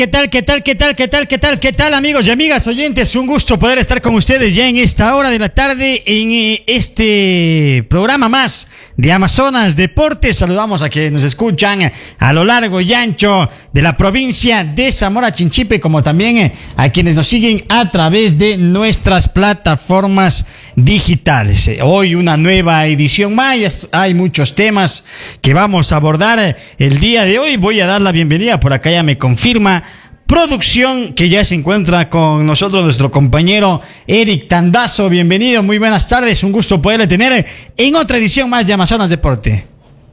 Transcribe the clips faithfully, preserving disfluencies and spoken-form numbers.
¿Qué tal, qué tal, qué tal, qué tal, qué tal, qué tal, amigos y amigas oyentes? Un gusto poder estar con ustedes ya en esta hora de la tarde en eh, este programa más de Amazonas Deportes. Saludamos a quienes nos escuchan a lo largo y ancho de la provincia de Zamora Chinchipe, como también eh, a quienes nos siguen a través de nuestras plataformas digitales. Eh, hoy una nueva edición más, hay muchos temas que vamos a abordar eh, el día de hoy. Voy a dar la bienvenida, por acá ya me confirma producción que ya se encuentra con nosotros nuestro compañero Eric Tandazo. Bienvenido, muy buenas tardes, un gusto poderle tener en otra edición más de Amazonas Deporte.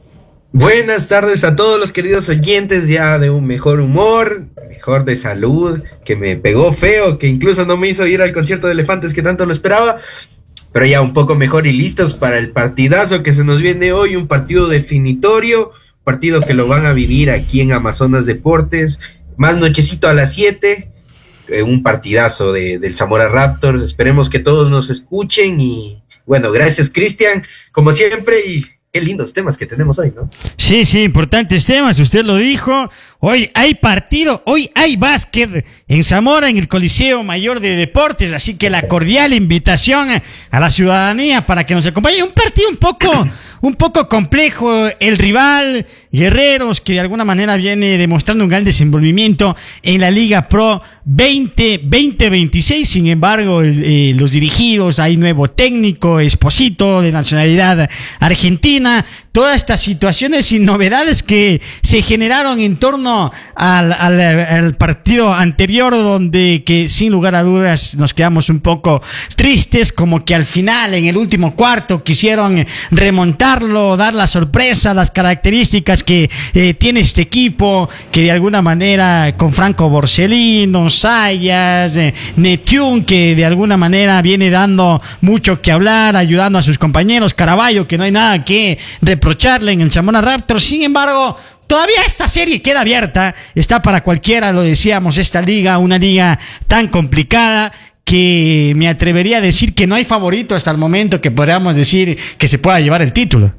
Buenas tardes a todos los queridos oyentes, ya de un mejor humor, mejor de salud, que me pegó feo, que incluso no me hizo ir al concierto de Elefantes que tanto lo esperaba, pero ya un poco mejor y listos para el partidazo que se nos viene hoy, un partido definitorio, partido que lo van a vivir aquí en Amazonas Deportes. Más nochecito a las siete, eh, un partidazo de, del Zamora Raptors. Esperemos que todos nos escuchen y bueno, gracias Cristian, como siempre, y qué lindos temas que tenemos hoy, ¿no? Sí, sí, importantes temas, usted lo dijo. Hoy hay partido, hoy hay básquet en Zamora, en el Coliseo Mayor de Deportes, así que la cordial invitación a la ciudadanía para que nos acompañe. Un partido un poco, un poco complejo, el rival, Guerreros, que de alguna manera viene demostrando un gran desenvolvimiento en la Liga Pro veinte veintiséis, sin embargo, eh, los dirigidos, hay nuevo técnico, Esposito, de nacionalidad argentina, todas estas situaciones y novedades que se generaron en torno al, al, al partido anterior, donde que sin lugar a dudas nos quedamos un poco tristes, como que al final, en el último cuarto, quisieron remontarlo, dar la sorpresa, las características que eh, tiene este equipo, que de alguna manera con Franco Borsellino, Sayas, eh, Netiún, que de alguna manera viene dando mucho que hablar, ayudando a sus compañeros, Caraballo, que no hay nada que reprocharle en el Zamora Raptors. Sin embargo, todavía esta serie queda abierta, está para cualquiera, lo decíamos, esta liga, una liga tan complicada que me atrevería a decir que no hay favorito hasta el momento que podríamos decir que se pueda llevar el título.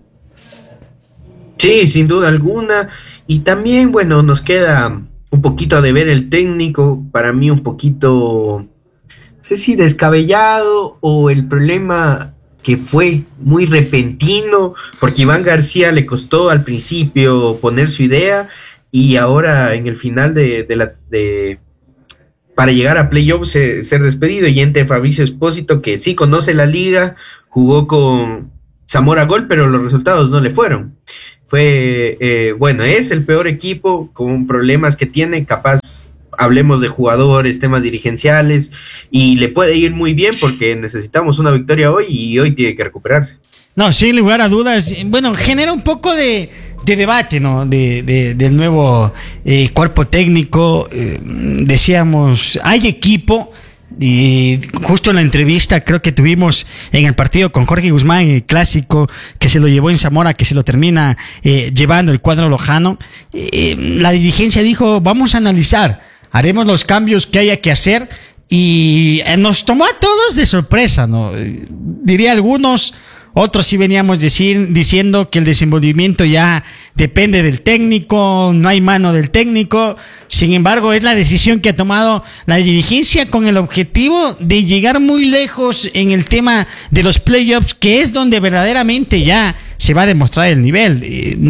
Sí, sin duda alguna, y también, bueno, nos queda un poquito a deber el técnico, para mí un poquito, no sé si descabellado o el problema que fue muy repentino, porque Iván García le costó al principio poner su idea y ahora en el final de, de la de para llegar a playoffs eh, ser despedido, y entre Fabricio Espósito, que sí conoce la liga, jugó con Zamora Gol, pero los resultados no le fueron. Fue, eh, bueno, es el peor equipo con problemas que tiene, capaz hablemos de jugadores, temas dirigenciales, y le puede ir muy bien porque necesitamos una victoria hoy y hoy tiene que recuperarse. No, sin lugar a dudas, bueno, genera un poco de, de debate, ¿no? De, de, del nuevo eh, cuerpo técnico, eh, decíamos, hay equipo. Y justo en la entrevista creo que tuvimos en el partido con Jorge Guzmán, el clásico que se lo llevó en Zamora, que se lo termina eh, llevando el cuadro lojano, eh, la dirigencia dijo, vamos a analizar, haremos los cambios que haya que hacer, y eh, nos tomó a todos de sorpresa, ¿no? Eh, diría algunos. Otros sí veníamos decir, diciendo que el desenvolvimiento ya depende del técnico, no hay mano del técnico. Sin embargo, es la decisión que ha tomado la dirigencia con el objetivo de llegar muy lejos en el tema de los playoffs, que es donde verdaderamente ya se va a demostrar el nivel.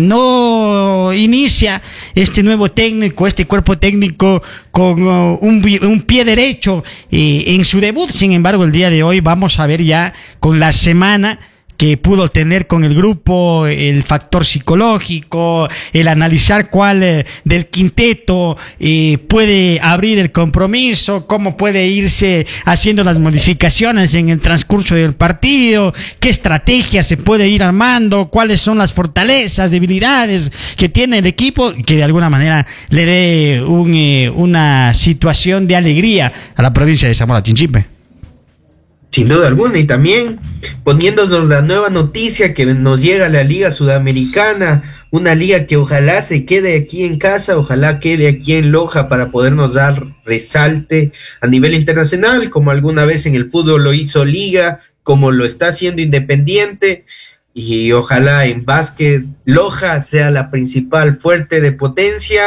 No inicia este nuevo técnico, este cuerpo técnico con uh, un, un pie derecho eh, en su debut. Sin embargo, el día de hoy vamos a ver ya con la semana que pudo tener con el grupo, el factor psicológico, el analizar cuál eh, del quinteto eh, puede abrir el compromiso, cómo puede irse haciendo las modificaciones en el transcurso del partido, qué estrategia se puede ir armando, cuáles son las fortalezas, debilidades que tiene el equipo, que de alguna manera le dé un, eh, una situación de alegría a la provincia de Zamora Chinchipe. Sin duda alguna, y también poniéndonos la nueva noticia que nos llega a la Liga Sudamericana, una liga que ojalá se quede aquí en casa, ojalá quede aquí en Loja para podernos dar resalte a nivel internacional, como alguna vez en el fútbol lo hizo Liga, como lo está haciendo Independiente, y ojalá en básquet Loja sea la principal fuerte de potencia,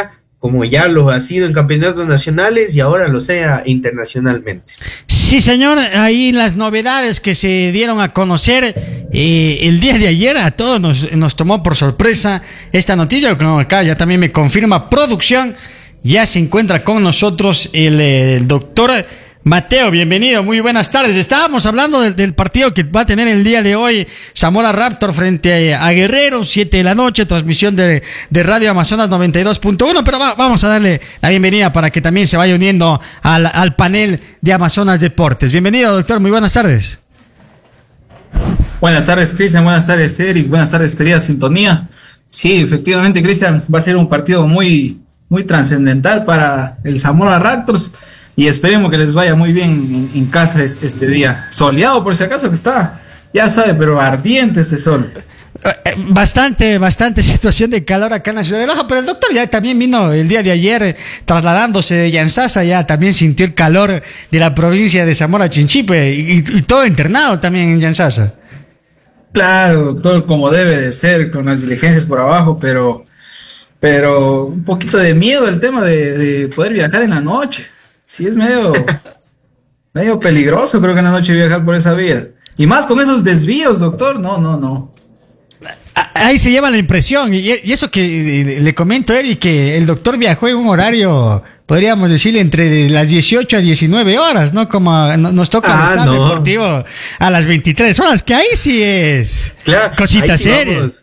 como ya lo ha sido en campeonatos nacionales y ahora lo sea internacionalmente. Sí, señor, ahí las novedades que se dieron a conocer eh, el día de ayer, a todos nos, nos tomó por sorpresa esta noticia, como acá ya también me confirma producción, ya se encuentra con nosotros el, el doctor Mateo, bienvenido, muy buenas tardes. Estábamos hablando del, del partido que va a tener el día de hoy Zamora Raptor frente a, a Guerrero, siete de la noche, transmisión de, de Radio Amazonas noventa y dos punto uno, pero va, vamos a darle la bienvenida para que también se vaya uniendo al, al panel de Amazonas Deportes. Bienvenido, doctor, muy buenas tardes. Buenas tardes, Cristian, buenas tardes, Eric, buenas tardes, querida sintonía. Sí, efectivamente, Cristian, va a ser un partido muy, muy trascendental para el Zamora Raptors. Y esperemos que les vaya muy bien en, en casa este, este día. Soleado, por si acaso, que está, ya sabe, pero ardiente este sol. Bastante, bastante situación de calor acá en la ciudad de Loja, pero el doctor ya también vino el día de ayer eh, trasladándose de Yantzaza, ya también sintió el calor de la provincia de Zamora Chinchipe y, y todo internado también en Yantzaza. Claro, doctor, como debe de ser, con las diligencias por abajo, pero, pero un poquito de miedo el tema de, de poder viajar en la noche. Sí, es medio, medio peligroso, creo que en la noche viajar por esa vía. Y más con esos desvíos, doctor. No, no, no. Ahí se lleva la impresión. Y, y eso que le comento, Eric, que el doctor viajó en un horario, podríamos decirle, entre las dieciocho a diecinueve horas, ¿no? Como nos toca ah, el estado no. deportivo a las veintitrés horas, que ahí sí es claro, cositas sí serias.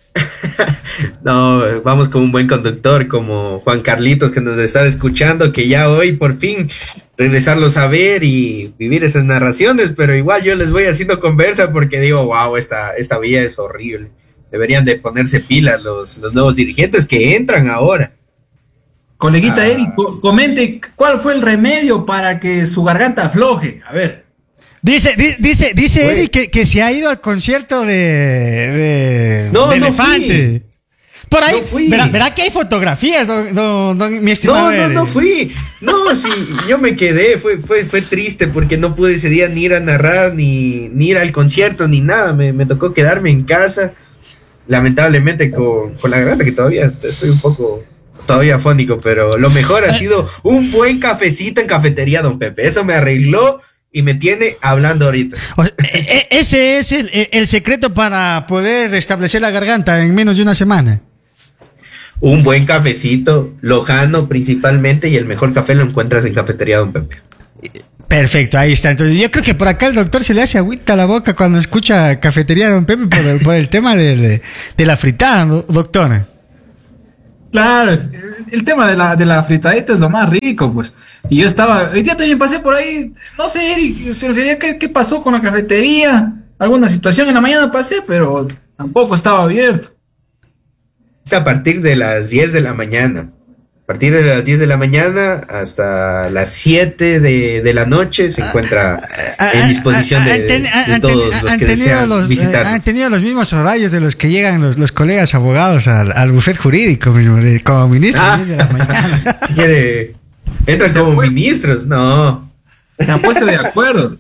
No, vamos con un buen conductor como Juan Carlitos, que nos está escuchando, que ya hoy por fin regresarlos a ver y vivir esas narraciones, pero igual yo les voy haciendo conversa porque digo, wow, esta, esta vía es horrible. Deberían de ponerse pilas los, los nuevos dirigentes que entran ahora. Coleguita ah. Eric, comente cuál fue el remedio para que su garganta afloje. A ver. Dice, dice, dice Eric que, que se ha ido al concierto de, de, no, de no Elefante. Fui. Por ahí, no verá, verá que hay fotografías, don, don, don, mi estimado. No, no, no fui. No, sí, yo me quedé, fue, fue, fue triste porque no pude ese día ni ir a narrar, ni, ni ir al concierto, ni nada. Me, me tocó quedarme en casa, lamentablemente con, con la garganta que todavía estoy un poco, todavía afónico, pero lo mejor ha sido un buen cafecito en cafetería, don Pepe. Eso me arregló y me tiene hablando ahorita. O sea, ese es el, el secreto para poder restablecer la garganta en menos de una semana. Un buen cafecito, lojano principalmente, y el mejor café lo encuentras en cafetería don Pepe. Perfecto, ahí está. Entonces yo creo que por acá el doctor se le hace agüita a la boca cuando escucha cafetería don Pepe por el, por el tema de, de, de la fritada, doctor. Claro, el tema de la, de la fritadita es lo más rico, pues. Y yo estaba, hoy día también pasé por ahí, no sé, Eric, en realidad, ¿qué, qué pasó con la cafetería? Alguna situación en la mañana pasé, pero tampoco estaba abierto. Es a partir de las diez de la mañana. A partir de las diez de la mañana hasta las siete de, de la noche se encuentra en disposición de, de, de todos los que desean los, visitarnos. Han tenido los mismos horarios de los que llegan los, los colegas abogados al, al bufet jurídico, como ministros ah. de la mañana. ¿Quiere? ¿Entran como fue? Ministros? No. Se han puesto de acuerdo.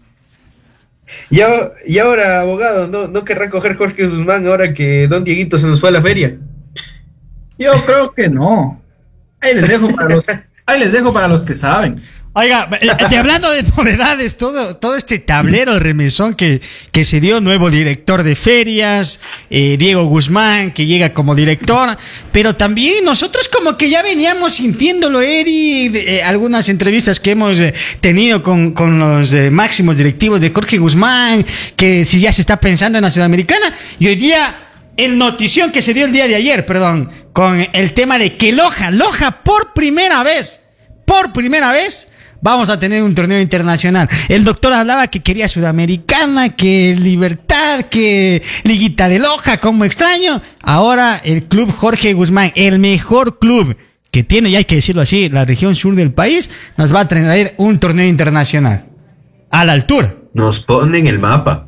Y, y ahora, abogado, ¿no, no querrá coger Jorge Guzmán ahora que don Dieguito se nos fue a la feria? Yo creo que no. Ahí les dejo para los, ahí les dejo para los que saben. Oiga, te hablando de novedades, todo, todo este tablero de remesón que, que se dio, nuevo director de ferias, eh, Diego Guzmán, que llega como director, pero también nosotros como que ya veníamos sintiéndolo, Eri, eh, algunas entrevistas que hemos eh, tenido con, con los eh, máximos directivos de Jorge Guzmán, que si ya se está pensando en la Sudamericana, y hoy día el notición que se dio el día de ayer, perdón, con el tema de que Loja, Loja por primera vez, por primera vez, vamos a tener un torneo internacional. El doctor hablaba que quería Sudamericana, que Libertad, que Liguita de Loja, como extraño. Ahora el club Jorge Guzmán, el mejor club que tiene, y hay que decirlo así, la región sur del país, nos va a traer un torneo internacional. A la altura. Nos ponen el mapa.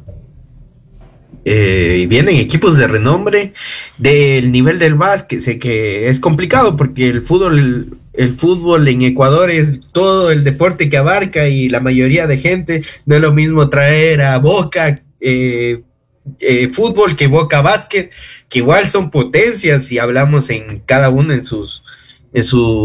Eh, y vienen equipos de renombre del nivel del básquet. Sé que es complicado porque el fútbol... El, El fútbol en Ecuador es todo el deporte que abarca y la mayoría de gente no es lo mismo traer a Boca eh, eh, fútbol que Boca básquet, que igual son potencias si hablamos en cada uno en sus en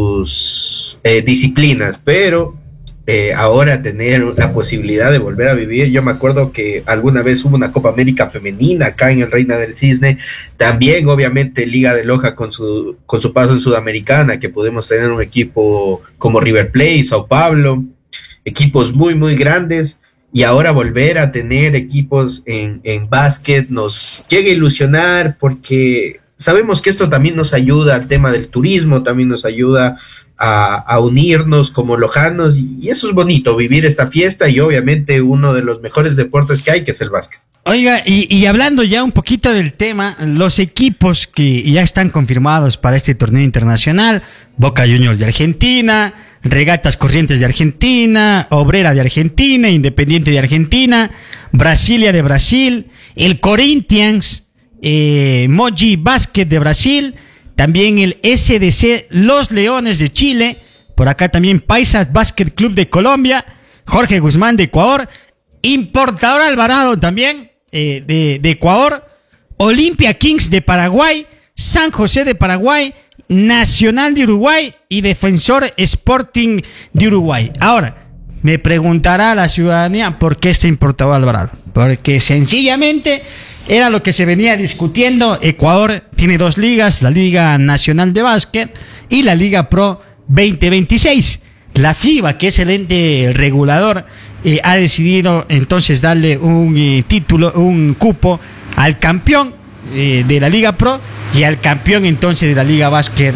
sus eh, disciplinas, pero eh, ahora tener la posibilidad de volver a vivir. Yo me acuerdo que alguna vez hubo una Copa América femenina acá en el Reina del Cisne, también obviamente Liga de Loja con su, con su paso en Sudamericana, que pudimos tener un equipo como River Plate, Sao Paulo, equipos muy muy grandes, y ahora volver a tener equipos en, en básquet nos llega a ilusionar, porque sabemos que esto también nos ayuda al tema del turismo, también nos ayuda A, a unirnos como lojanos, y, y eso es bonito, vivir esta fiesta, y obviamente uno de los mejores deportes que hay, que es el básquet. Oiga, y, y hablando ya un poquito del tema, los equipos que ya están confirmados para este torneo internacional: Boca Juniors de Argentina, Regatas Corrientes de Argentina, Obrera de Argentina, Independiente de Argentina, Brasilia de Brasil, el Corinthians, eh, Mogi Basket de Brasil, también el S D C Los Leones de Chile, por acá también Paisas Basket Club de Colombia, Jorge Guzmán de Ecuador, Importador Alvarado también eh, de, de Ecuador, Olimpia Kings de Paraguay, San José de Paraguay, Nacional de Uruguay y Defensor Sporting de Uruguay. Ahora, me preguntará la ciudadanía por qué este Importador Alvarado, porque sencillamente era lo que se venía discutiendo. Ecuador tiene dos ligas, la Liga Nacional de Básquet y la Liga Pro veinte veintiséis. La FIBA, que es el ente regulador, eh, ha decidido entonces darle un eh, título, un cupo al campeón eh, de la Liga Pro y al campeón entonces de la Liga Básquet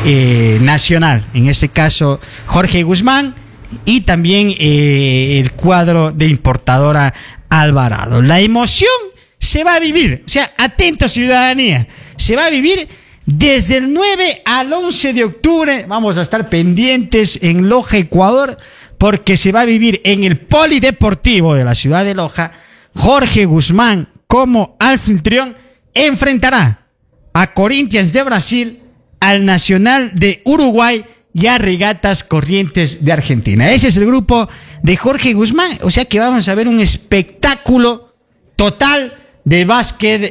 eh, Nacional. En este caso, Jorge Guzmán, y también eh, el cuadro de Importadora Alvarado. La emoción se va a vivir, o sea, atento ciudadanía, se va a vivir desde el nueve al once de octubre. Vamos a estar pendientes en Loja, Ecuador, porque se va a vivir en el Polideportivo de la ciudad de Loja. Jorge Guzmán, como anfitrión, enfrentará a Corinthians de Brasil, al Nacional de Uruguay y a Regatas Corrientes de Argentina. Ese es el grupo de Jorge Guzmán, o sea que vamos a ver un espectáculo total de básquet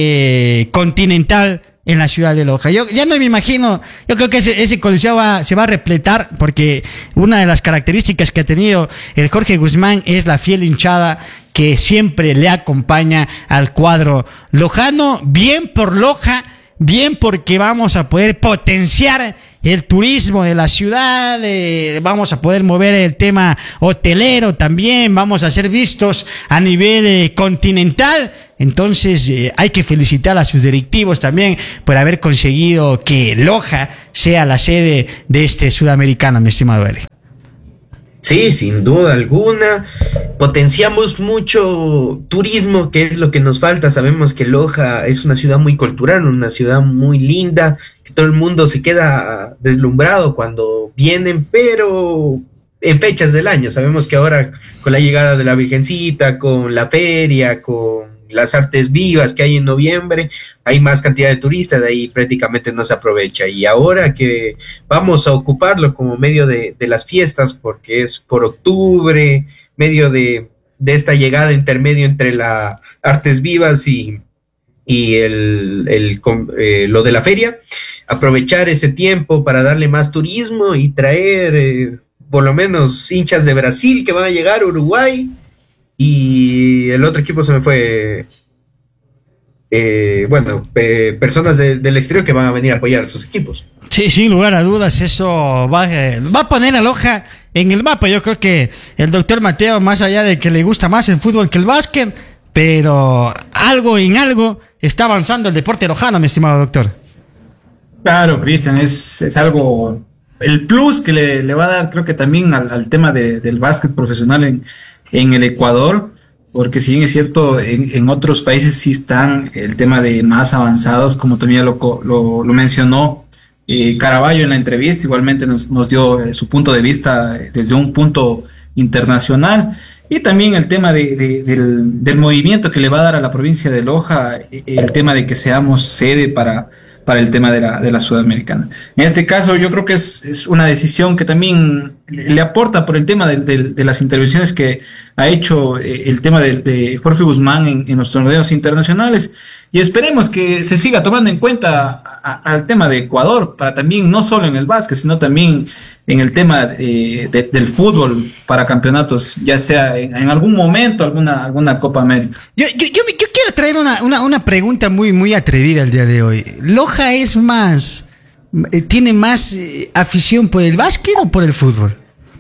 eh, continental en la ciudad de Loja. Yo ya no me imagino, yo creo que ese, ese coliseo va, se va a repletar, porque una de las características que ha tenido el Jorge Guzmán es la fiel hinchada que siempre le acompaña al cuadro lojano. Bien por Loja, bien porque vamos a poder potenciar el turismo de la ciudad, eh, vamos a poder mover el tema hotelero también, vamos a ser vistos a nivel eh, continental. Entonces eh, hay que felicitar a sus directivos también por haber conseguido que Loja sea la sede de este sudamericano, mi estimado Eli. Sí, sin duda alguna. Potenciamos mucho turismo, que es lo que nos falta. Sabemos que Loja es una ciudad muy cultural, una ciudad muy linda, que todo el mundo se queda deslumbrado cuando vienen, pero en fechas del año. Sabemos que ahora, con la llegada de la Virgencita, con la feria, con las artes vivas que hay en noviembre, hay más cantidad de turistas, de ahí prácticamente no se aprovecha. Y ahora que vamos a ocuparlo como medio de, de las fiestas, porque es por octubre, medio de, de esta llegada intermedio entre las artes vivas y, y el, el, eh, lo de la feria, aprovechar ese tiempo para darle más turismo y traer eh, por lo menos hinchas de Brasil que van a llegar a Uruguay. Y el otro equipo se me fue, eh, bueno, eh, personas de, del exterior que van a venir a apoyar a sus equipos. Sí, sin lugar a dudas, eso va, va a poner a Loja en el mapa. Yo creo que el doctor Mateo, más allá de que le gusta más el fútbol que el básquet, pero algo en algo está avanzando el deporte lojano, mi estimado doctor. Claro, Cristian, es, es algo, el plus que le, le va a dar, creo que también al, al tema de, del básquet profesional en en el Ecuador, porque si bien es cierto, en, en otros países sí están el tema de más avanzados, como también lo, lo, lo mencionó eh, Caraballo en la entrevista, igualmente nos, nos dio eh, su punto de vista desde un punto internacional, y también el tema de, de, del, del movimiento que le va a dar a la provincia de Loja, el tema de que seamos sede para, para el tema de la, de la Sudamericana. En este caso yo creo que es, es una decisión que también le aporta por el tema de, de, de las intervenciones que ha hecho eh, el tema de, de Jorge Guzmán en, en los torneos internacionales, y esperemos que se siga tomando en cuenta a, a, al tema de Ecuador, para también no solo en el básquet, sino también en el tema eh, de, del fútbol para campeonatos, ya sea en, en algún momento alguna, alguna Copa América. Yo, yo, yo, yo quiero traer una, una, una pregunta muy, muy atrevida el día de hoy. ¿Loja es más, eh, tiene más eh, afición por el básquet o por el fútbol?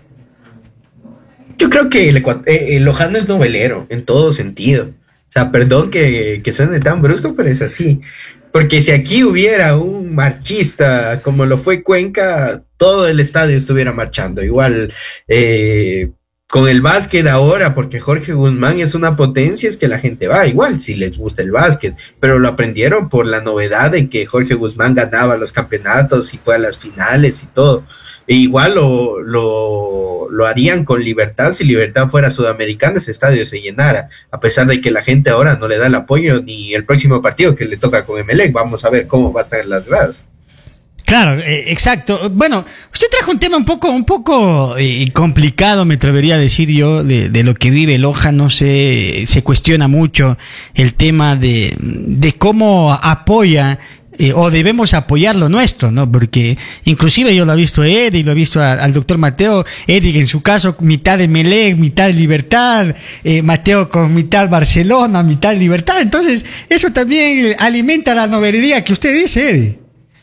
Yo creo que el, eh, el lojano es novelero en todo sentido. O sea, perdón que, que suene tan brusco, pero es así. Porque si aquí hubiera un marchista como lo fue Cuenca, todo el estadio estuviera marchando. Igual eh, con el básquet ahora, porque Jorge Guzmán es una potencia, es que la gente va igual si les gusta el básquet, pero lo aprendieron por la novedad de que Jorge Guzmán ganaba los campeonatos y fue a las finales y todo. E igual lo, lo, lo harían con Libertad si Libertad fuera sudamericana, ese estadio se llenara, a pesar de que la gente ahora no le da el apoyo ni el próximo partido que le toca con Emelec. Vamos a ver cómo va a estar en las gradas. Claro, eh, exacto. Bueno, usted trajo un tema un poco, un poco eh, complicado, me atrevería a decir yo, de, de lo que vive Loja. No sé, se cuestiona mucho el tema de, de cómo apoya eh, o debemos apoyar lo nuestro, ¿no? Porque inclusive yo lo he visto a Eric, lo he visto a, al doctor Mateo, Eric en su caso, mitad de Emelec, mitad de Libertad, eh, Mateo con mitad Barcelona, mitad Libertad. Entonces, eso también alimenta la novelería que usted dice, Eric.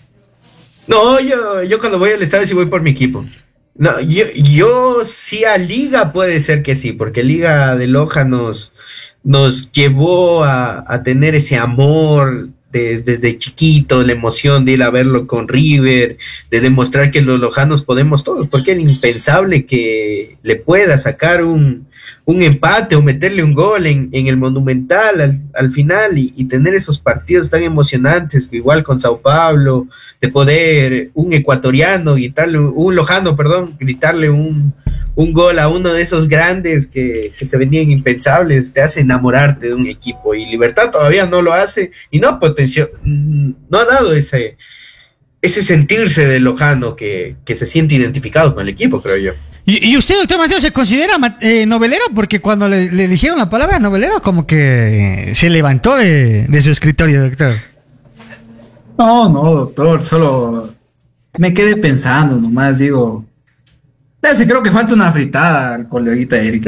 No, yo, yo cuando voy al estadio sí voy por mi equipo. No, yo, yo sí a Liga puede ser que sí, porque Liga de Loja nos, nos llevó a, a tener ese amor desde, desde chiquito, la emoción de ir a verlo con River, de demostrar que los lojanos podemos todos, porque era impensable que le pueda sacar un, un empate o meterle un gol en, en el Monumental al, al final y, y tener esos partidos tan emocionantes que igual con Sao Paulo, de poder un ecuatoriano gritarle, un lojano, perdón, gritarle un, un gol a uno de esos grandes que, que se venían impensables, te hace enamorarte de un equipo, y Libertad todavía no lo hace y no potenció, no ha dado ese, ese sentirse de lojano que, que se siente identificado con el equipo, creo yo. ¿Y, y usted, doctor Mateo, se considera eh, novelero? Porque cuando le, le dijeron la palabra novelero, como que se levantó de, de su escritorio, doctor. No, no, doctor, solo me quedé pensando nomás, digo, ese creo que falta una fritada al coleguita Eric.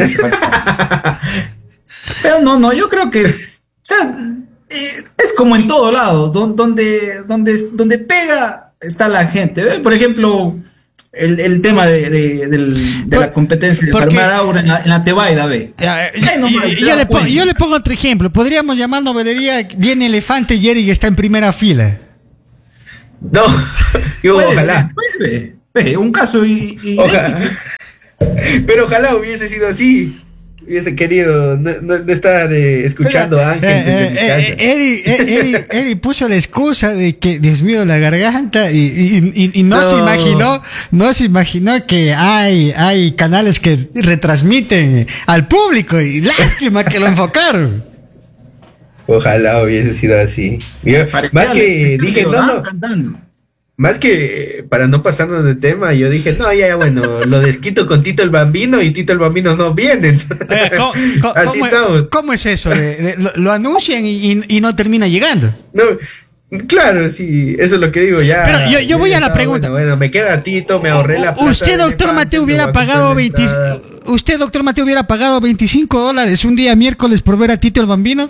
Pero no, no, yo creo que, o sea, eh, es como en todo lado, don, donde, donde, donde pega está la gente. ¿Ve? Por ejemplo, el, el tema de, de, del, de la competencia de Palmar Aura en la, en la Tebaida, ve. Ya, no, yo, yo, le pongo, yo le pongo otro ejemplo. Podríamos llamar novelería, viene Elefante y Eric está en primera fila. No, yo, ojalá. Ser, ve, ve, un caso y, y ojalá. Pero ojalá hubiese sido así. Hubiese querido no, no, no estar eh, escuchando a Ángel desde eh, mi eh, casa. Eddie, eh, Eddie, Eddie puso la excusa de que, Dios mío, la garganta, y, y, y, y no, no se imaginó, no se imaginó que hay, hay canales que retransmiten al público, y lástima que lo enfocaron. Ojalá hubiese sido así. Yo, más que dije, no, no, cantando. Más que para no pasarnos de tema, yo dije, no, ya, ya, bueno, lo desquito con Tito el Bambino y Tito el Bambino no viene. Eh, ¿cómo, cómo, Así ¿cómo, estamos. ¿Cómo es eso? Lo, lo anuncian y, y, y no termina llegando. No, claro, sí, eso es lo que digo ya. Pero yo, yo voy a la pregunta. Bueno, bueno, me queda Tito, me ahorré la plata. Usted, doctor Mateo, hubiera pagado veinte, usted, doctor Mateo, hubiera pagado veinticinco dólares un día miércoles por ver a Tito el Bambino.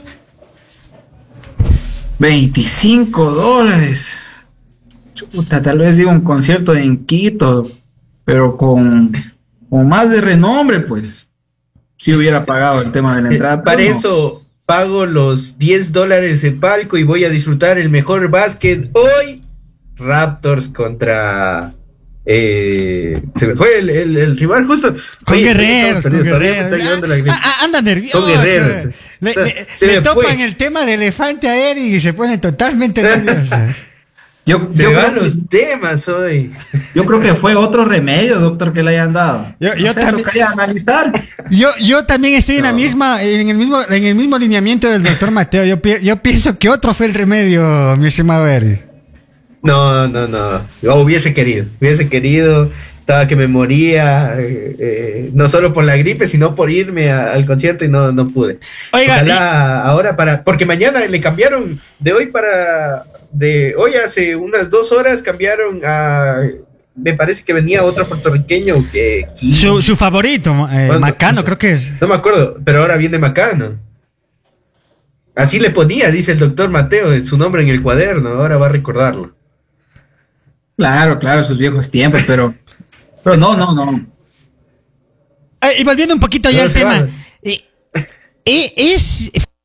veinticinco dólares. Chuta, tal vez digo un concierto en Quito, pero con, con más de renombre, pues. Si hubiera pagado el tema de la entrada. Para no. Eso pago los diez dólares de palco y voy a disfrutar el mejor básquet hoy. Raptors contra... Eh, se me fue el, el, el rival justo. Con Oye, Guerreros, con Guerreros. Ah, anda nervioso. Con Guerreros. Le, le, le topan el tema de Elefante a Eric y se pone totalmente nervioso. Yo, se yo van creo los que, temas hoy. Yo creo que fue otro remedio, doctor, que le hayan dado. Yo, yo no sé, también, lo quería analizar. Yo, yo también estoy no. en la misma, en el mismo, en el mismo lineamiento del doctor Mateo. Yo, yo pienso que otro fue el remedio, mi estimado Eric. No, no, no. Yo hubiese querido, hubiese querido. estaba que me moría, eh, eh, no solo por la gripe, sino por irme a, al concierto y no, no pude. Oiga, Ojalá y... ahora para, porque mañana le cambiaron de hoy para, de hoy hace unas dos horas cambiaron a, me parece que venía otro puertorriqueño que... que su, su favorito, eh, bueno, Macano, no, creo que es. No me acuerdo, pero ahora viene Macano. Así le ponía, dice el doctor Mateo, su nombre en el cuaderno, ahora va a recordarlo. Claro, claro, sus viejos tiempos, pero... Pero no, no, no. Eh, y volviendo un poquito ya al tema, eh, eh, es